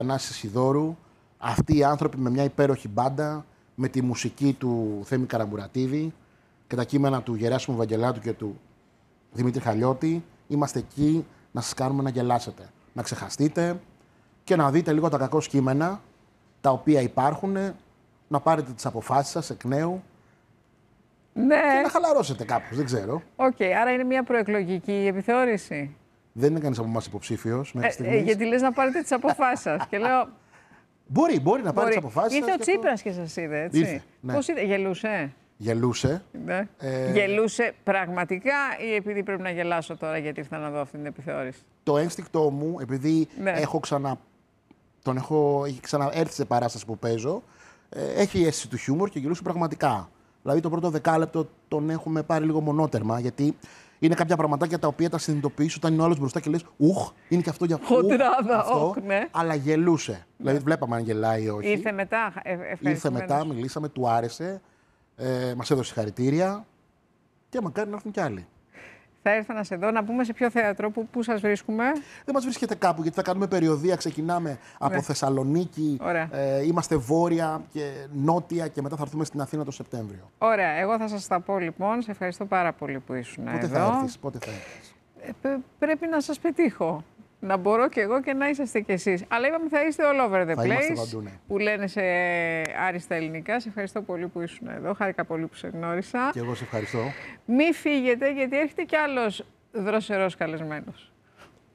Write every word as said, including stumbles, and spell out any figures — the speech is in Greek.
Θανάση Σιδώρου, αυτοί οι άνθρωποι με μια υπέροχη μπάντα, με τη μουσική του Θέμη Καραμπουρατίδη και τα κείμενα του Γεράσιμου Βαγγελάτου και του Δημήτρη Χαλιώτη, είμαστε εκεί να σας κάνουμε να γελάσετε, να ξεχαστείτε και να δείτε λίγο τα κακό κείμενα τα οποία υπάρχουν, να πάρετε τις αποφάσεις σας εκ νέου. Ναι. Και να χαλαρώσετε κάπως, δεν ξέρω. Οκ, okay, άρα είναι μια προεκλογική επιθεώρηση. Δεν είναι κανείς από εμάς υποψήφιος μέχρι στιγμής. Ε, ε, γιατί λες να πάρετε τις αποφάσεις σας. Και λέω... Μπορεί, μπορεί να πάρει τις αποφάσεις. Ήρθε ο το... Τσίπρας και σας είδε, έτσι. Ήρθε, ναι. Πώς είδε, γελούσε. Γελούσε. Ναι. Ε... Γελούσε πραγματικά ή επειδή πρέπει να γελάσω τώρα γιατί ήρθα να δω αυτή την επιθεώρηση? Το ένστικτό μου, επειδή ναι. έχω ξανα... τον έχω... έχει ξαναέρθει σε παράσταση που παίζω, έχει αίσθηση του χιούμορ και γελούσε πραγματικά. Δηλαδή το πρώτο δεκάλεπτο τον έχουμε πάρει λίγο μονότερμα, γιατί είναι κάποια πραγματάκια τα οποία τα συνειδητοποιείς όταν είναι ο άλλος μπροστά και λες «Ουχ, είναι και αυτό για αυτό». Χοντράδα, όχ, ναι. Αλλά γελούσε. Ναι. Δηλαδή βλέπαμε αν γελάει ή όχι. Ήρθε μετά, ε, Ήρθε μετά, μιλήσαμε, του άρεσε, ε, μας έδωσε συγχαρητήρια και μακάρι να έρθουν κι άλλοι. Θα έρθω να σε δω, να πούμε σε ποιο θέατρο, που, που σας βρίσκουμε. Δεν μας βρίσκεται κάπου, γιατί θα κάνουμε περιοδεία. Ξεκινάμε από ναι. Θεσσαλονίκη, ε, είμαστε βόρεια και νότια και μετά θα έρθουμε στην Αθήνα το Σεπτέμβριο. Ωραία, εγώ θα σας τα πω λοιπόν. Σε ευχαριστώ πάρα πολύ που ήσουν πότε εδώ. Θα έρθεις, πότε θα έρθεις? Ε, πρέπει να σας πετύχω. Να μπορώ κι εγώ και να είσαστε κι εσείς. Αλλά είπαμε θα είστε all over the θα place, παντού, ναι. που λένε σε άριστα ελληνικά. Σε ευχαριστώ πολύ που ήσουν εδώ. Χάρηκα πολύ που σε γνώρισα. Και εγώ σε ευχαριστώ. Μη φύγετε, γιατί έρχεται κι άλλος δροσερός καλεσμένος.